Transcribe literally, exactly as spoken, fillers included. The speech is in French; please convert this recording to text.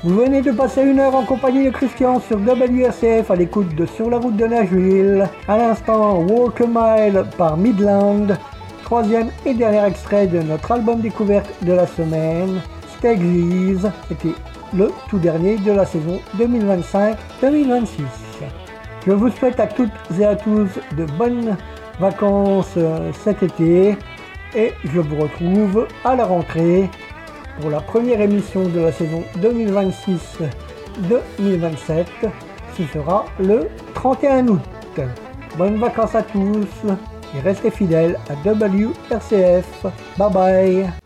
Vous venez de passer une heure en compagnie de Christian sur W R C F à l'écoute de Sur la route de Nashville. À l'instant, Walk a Mile par Midland, troisième et dernier extrait de notre album découverte de la semaine, Stegsies, c'était le tout dernier de la saison deux mille vingt-cinq deux mille vingt-six. Je vous souhaite à toutes et à tous de bonnes vacances cet été et je vous retrouve à la rentrée pour la première émission de la saison deux mille vingt-six deux mille vingt-sept. Ce sera le trente et un août. Bonnes vacances à tous et restez fidèles à W R C F. Bye bye.